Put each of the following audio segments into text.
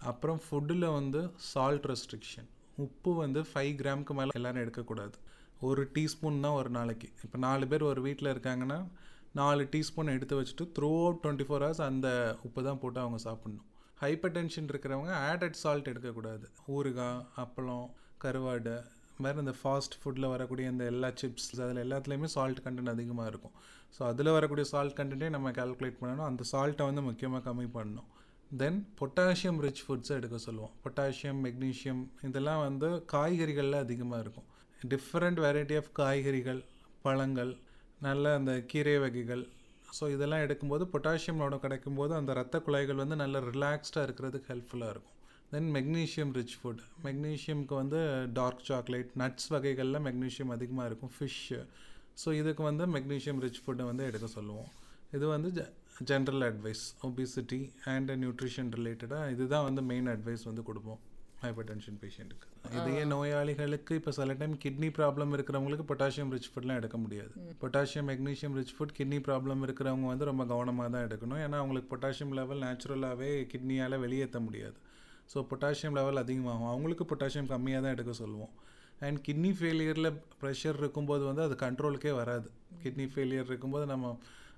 அப்புறம் ஃபுட்டில் வந்து சால்ட் ரெஸ்ட்ரிக்ஷன். உப்பு வந்து 5 கிராமுக்கு மேலே எல்லோரும் எடுக்கக்கூடாது. 1 டீஸ்பூன் தான் ஒரு நாளைக்கு. இப்போ 4 பேர் ஒரு வீட்டில் இருக்காங்கன்னா 4 டீஸ்பூன் எடுத்து வச்சுட்டு த்ரூ அவுட் 24 ஹவர்ஸ் அந்த உப்பு தான் போட்டு அவங்க சாப்பிட்ணும். ஹைப்பர் டென்ஷன் இருக்கிறவங்க ஆடட் சால்ட் எடுக்கக்கூடாது. ஊறுகாய், அப்பளம், கருவாடு, வேறு இந்த ஃபாஸ்ட் ஃபுட்டில் வரக்கூடிய இந்த எல்லா சிப்ஸ் அதில் எல்லாத்துலேயுமே சால்ட் கண்டென்ட் அதிகமாக இருக்கும். ஸோ அதில் வரக்கூடிய சால்ட் கண்டென்ட்டே நம்ம கால்குலேட் பண்ணணும். அந்த சால்ட்டை வந்து முக்கியமாக கம்மி பண்ணணும். தென் பொட்டாசியம் ரிச் ஃபுட்ஸை எடுக்க சொல்லுவோம். பொட்டாசியம், மெக்னீஷியம் இதெல்லாம் வந்து காய்கறிகளில் அதிகமாக இருக்கும். டிஃப்ரெண்ட் வெரைட்டி ஆஃப் காய்கறிகள், பழங்கள், நல்ல அந்த கீரை வகைகள். ஸோ இதெல்லாம் எடுக்கும்போது பொட்டாசியமோட கிடைக்கும்போது அந்த ரத்த குழாய்கள் வந்து நல்ல ரிலாக்ஸ்டாக இருக்கிறதுக்கு ஹெல்ப்ஃபுல்லாக இருக்கும். தென் மெக்னீஷியம் ரிச் ஃபுட். மெக்னீஷியம்க்கு வந்து டார்க் சாக்லேட், நட்ஸ் வகைகளில் மெக்னீஷியம் அதிகமாக இருக்கும். ஃபிஷ்ஷு. ஸோ இதுக்கு வந்து மெக்னீஷியம் ரிச் ஃபுட்டை வந்து எடுக்க சொல்லுவோம். இது வந்து general advice. Obesity and nutrition ரிலேட்டடாக இதுதான் வந்து மெயின் அட்வைஸ் வந்து கொடுப்போம் ஹைப்பர் டென்ஷன் பேஷண்ட்டுக்கு. இதே நோயாளிகளுக்கு இப்போ சில டைம் கிட்னி ப்ராப்ளம் இருக்கிறவங்களுக்கு பொட்டாசியம் ரிச் ஃபுட்லாம் எடுக்க முடியாது. Potassium, magnesium rich food kidney problem இருக்கிறவங்க வந்து ரொம்ப கவனமாக தான் எடுக்கணும். ஏன்னா அவங்களுக்கு பொட்டாசியம் லெவல் நேச்சுரலாகவே கிட்னியால் வெளியேற்ற முடியாது. ஸோ பொட்டாசியம் லெவல் அதிகமாகும். அவங்களுக்கு பொட்டாசியம் கம்மியாக தான் எடுக்க சொல்லுவோம். அண்ட் கிட்னி ஃபெயிலியரில் ப்ரெஷர் இருக்கும்போது வந்து அது கண்ட்ரோலுக்கே வராது. கிட்னி ஃபெயிலியர் இருக்கும்போது நம்ம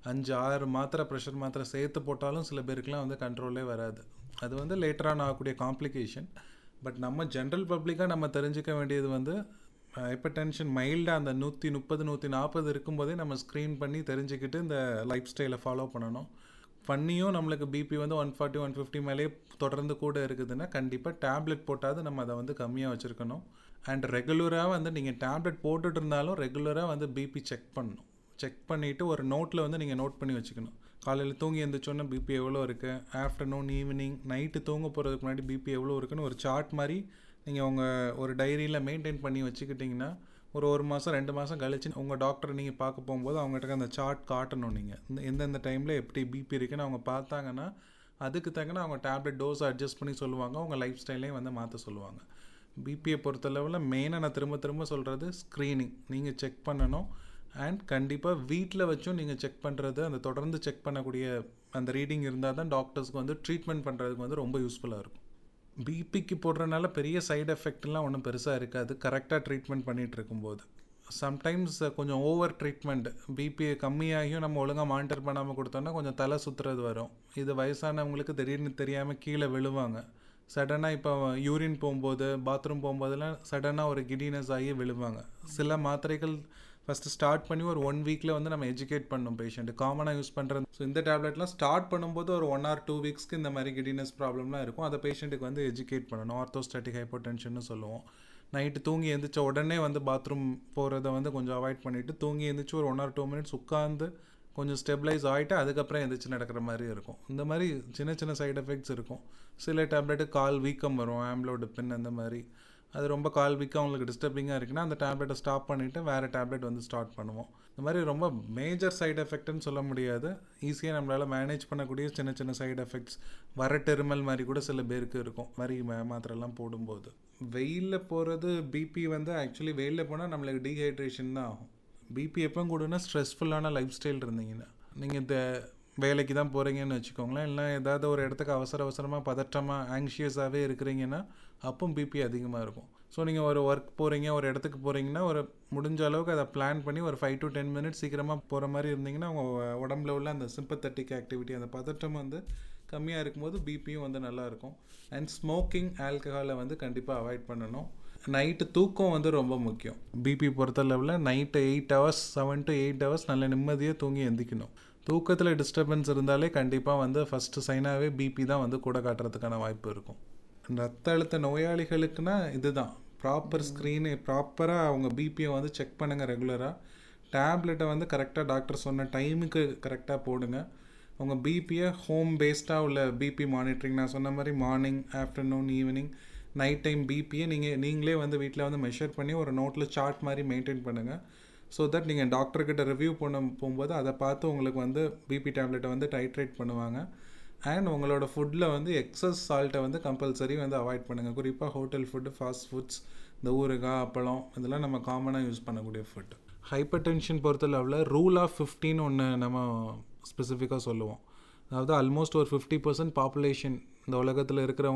5-6 மாத்திரை ப்ரெஷர் மாத்திரை சேர்த்து போட்டாலும் சில பேருக்குலாம் வந்து கண்ட்ரோலே வராது. அது வந்து லேட்டரான ஆகக்கூடிய காம்ப்ளிகேஷன். பட் நம்ம ஜென்ரல் பப்ளிக்காக நம்ம தெரிஞ்சுக்க வேண்டியது வந்து ஹைப்பர் டென்ஷன் மைல்டாக அந்த 130, 140 இருக்கும்போதே நம்ம ஸ்க்ரீன் பண்ணி தெரிஞ்சுக்கிட்டு இந்த லைஃப் ஸ்டைலை ஃபாலோ பண்ணணும். பண்ணியும் நம்மளுக்கு பிபி வந்து 140, 150 மேலே தொடர்ந்து கூட இருக்குதுன்னா கண்டிப்பாக டேப்லெட் போட்டாது நம்ம அதை வந்து கம்மியாக வச்சுருக்கணும். அண்ட் ரெகுலராக வந்து நீங்கள் டேப்லெட் போட்டுட்டு இருந்தாலும் ரெகுலராக வந்து பிபி செக் பண்ணணும். செக் பண்ணிவிட்டு ஒரு நோட்டில் வந்து நீங்கள் நோட் பண்ணி வச்சுக்கணும். காலையில் தூங்கி எழுந்திரிச்சோன்னா பிபி எவ்வளோ இருக்குது, ஆஃப்டர்நூன், ஈவினிங், நைட்டு தூங்க போகிறதுக்கு முன்னாடி பிபி எவ்வளோ இருக்குன்னு ஒரு சார்ட் மாதிரி நீங்கள் உங்கள் ஒரு டைரியில் மெயின்டைன் பண்ணி வச்சுக்கிட்டிங்கன்னா ஒரு மாதம் 2 மாதம் கழிச்சு உங்கள் டாக்டரை நீங்கள் பார்க்க போகும்போது அவங்ககிட்ட அந்த சார்ட் காட்டணும். நீங்கள் எந்தெந்த டைமில் எப்படி பிபி இருக்குன்னு அவங்க பார்த்தாங்கன்னா அதுக்கு தக்கன அவங்க டேப்லெட் டோஸை அட்ஜஸ்ட் பண்ணி சொல்லுவாங்க. உங்கள் லைஃப் ஸ்டைலையும் வந்து மாற்ற சொல்லுவாங்க. பிபியை பொறுத்தளவில் மெயினாக நான் திரும்ப சொல்கிறது ஸ்க்ரீனிங் நீங்கள் செக் பண்ணணும். அண்ட் கண்டிப்பாக வீட்டில் வச்சும் நீங்கள் செக் பண்ணுறது, அந்த தொடர்ந்து செக் பண்ணக்கூடிய அந்த ரீடிங் இருந்தால் தான் டாக்டர்ஸ்க்கு வந்து ட்ரீட்மெண்ட் பண்ணுறதுக்கு வந்து ரொம்ப யூஸ்ஃபுல்லாக இருக்கும். பிபிக்கு போடுறதுனால பெரிய சைடு எஃபெக்ட்லாம் ஒன்றும் பெருசாக இருக்காது கரெக்டாக ட்ரீட்மெண்ட் பண்ணிகிட்டு இருக்கும்போது. சம்டைம்ஸ் கொஞ்சம் ஓவர் ட்ரீட்மெண்ட், பிபி கம்மியாகியும் நம்ம ஒழுங்காக மானிட்டர் பண்ணாமல் கொடுத்தோன்னா கொஞ்சம் தலை சுற்றுறது வரும். இது வயசானவங்களுக்கு திடீர்னு தெரியாமல் கீழே விழுவாங்க. சடனாக இப்போ யூரின் போகும்போது, பாத்ரூம் போகும்போதெல்லாம் சடனாக ஒரு கிடினஸ் ஆகி விழுவாங்க. சில மாத்திரைகள் ஃபஸ்ட்டு ஸ்டார்ட் பண்ணி ஒரு 1 வீக்கில் வந்து நம்ம எஜுகேட் பண்ணணும் பேஷண்ட்டு காமனாக யூஸ் பண்ணுறது. ஸோ இந்த டேப்லெட்லாம் ஸ்டார்ட் பண்ணும்போது ஒரு 1 or 2 வீக்ஸ்க்கு இந்த மாதிரி கிடினஸ் ப்ராப்ளம்லாம் இருக்கும். அதை பேஷண்ட்டுக்கு வந்து எஜுகேட் பண்ணணும். ஆர்த்தோஸ்டாட்டிக் ஹைப்போடென்ஷன்னு சொல்லுவோம். நைட்டு தூங்கி எழுந்திரிச்ச உடனே வந்து பாத்ரூம் போகிறத வந்து கொஞ்சம் அவாய்ட் பண்ணிவிட்டு தூங்கி எழுந்திரிச்சு ஒரு 1 or 2 minutes உட்காந்து கொஞ்சம் ஸ்டெபிளைஸ் ஆகிட்டு அதுக்கப்புறம் எந்திரிச்சு நடக்கிற மாதிரி இருக்கும். இந்த மாதிரி சின்ன சைடு எஃபெக்ட்ஸ் இருக்கும். சில டேப்லெட்டு கால் வீக்கம் வரும், ஆம்லோடிப்பின் அந்த மாதிரி. அது ரொம்ப கால் வீக்கம் அவங்களுக்கு டிஸ்டர்பிங்காக இருக்குன்னா அந்த டேப்லெட்டை ஸ்டாப் பண்ணிவிட்டு வேறு டேப்லெட் வந்து ஸ்டார்ட் பண்ணுவோம். இந்த மாதிரி ரொம்ப மேஜர் சைடு எஃபெக்ட்னு சொல்ல முடியாது. ஈஸியாக நம்மளால் மேனேஜ் பண்ணக்கூடிய சின்ன சைடு எஃபெக்ட்ஸ், வரட்டெருமல் மாதிரி கூட சில பேருக்கு இருக்கும் மாதிரி மாத்திரைலாம் போடும்போது. வெயிலில் போகிறது பிபி வந்து ஆக்சுவலி வெயிலில் போனால் நம்மளுக்கு டீஹைட்ரேஷன் தான் ஆகும். பிபி எப்போ கூடனா ஸ்ட்ரெஸ்ஃபுல்லான லைஃப் ஸ்டைல் இருந்தீங்கன்னா, நீங்கள் இந்த வேலைக்கு தான் போகிறீங்கன்னு வச்சுக்கோங்களேன், இல்லை ஏதாவது ஒரு இடத்துக்கு அவசரமாக பதற்றமாக ஆங்ஷியஸாகவே இருக்கிறீங்கன்னா அப்போ பிபி அதிகமாக இருக்கும். ஸோ நீங்கள் ஒரு ஒர்க் போகிறீங்க, ஒரு இடத்துக்கு போகிறீங்கன்னா ஒரு முடிஞ்ச அளவுக்கு அதை பிளான் பண்ணி ஒரு 5 to 10 minutes சீக்கிரமாக போகிற மாதிரி இருந்தீங்கன்னா உங்கள் உடம்புல உள்ள அந்த சிம்பத்தட்டிக் ஆக்டிவிட்டி, அந்த பதற்றம் வந்து கம்மியாக இருக்கும்போது பிபியும் வந்து நல்லாயிருக்கும். அண்ட் ஸ்மோக்கிங், ஆல்கஹாலை வந்து கண்டிப்பாக அவாய்ட் பண்ணணும். நைட்டு தூக்கம் வந்து ரொம்ப முக்கியம். பிபி பொறுத்தளவில் நைட்டு 8 hours, 7 to 8 hours நல்ல நிம்மதியாக தூங்கி எந்திக்கணும். தூக்கத்தில் டிஸ்டர்பன்ஸ் இருந்தாலே கண்டிப்பாக வந்து ஃபஸ்ட்டு சைனாகவே பிபி தான் வந்து கூட காட்டுறதுக்கான வாய்ப்பு இருக்கும். ரத்த அழுத்த நோயாளிகளுக்குன்னா இதுதான் ப்ராப்பர் ஸ்க்ரீனு, ப்ராப்பராக அவங்க பிபியை வந்து செக் பண்ணுங்கள் ரெகுலராக. டேப்லெட்டை வந்து கரெக்டாக டாக்டர் சொன்ன டைமுக்கு கரெக்டாக போடுங்க. உங்கள் பிபியை ஹோம் பேஸ்டாக உள்ள பிபி மானிட்டரிங், நான் சொன்ன மாதிரி morning, afternoon, evening, night time பிபியை நீங்களே வந்து வீட்டில் வந்து மெஷர் பண்ணி ஒரு நோட்டில் சார்ட் மாதிரி மெயின்டைன் பண்ணுங்கள். ஸோ தட் நீங்கள் டாக்டர்கிட்ட ரிவ்யூ பண்ண போகும்போது அதை பார்த்து உங்களுக்கு வந்து பிபி டேப்லெட்டை வந்து டைட்ரேட் பண்ணுவாங்க. அண்ட் உங்களோட ஃபுட்டில் வந்து எக்ஸஸ் சால்ட்டை வந்து கம்பல்சரி வந்து அவாய்ட் பண்ணுங்கள். குறிப்பாக ஹோட்டல் ஃபுட்டு, ஃபாஸ்ட் ஃபுட்ஸ், இந்த ஊறுகாய், அப்பளம் இதெல்லாம் நம்ம காமனாக யூஸ் பண்ணக்கூடிய ஃபுட். ஹைப்பர் டென்ஷன் பொறுத்தளவில் ரூல் ஆஃப் 15 ஒன்று நம்ம ஸ்பெசிஃபிக்காக சொல்லுவோம். அதாவது ஆல்மோஸ்ட் ஒரு 50% பாப்புலேஷன் இந்த உலகத்தில் இருக்கிறவங்க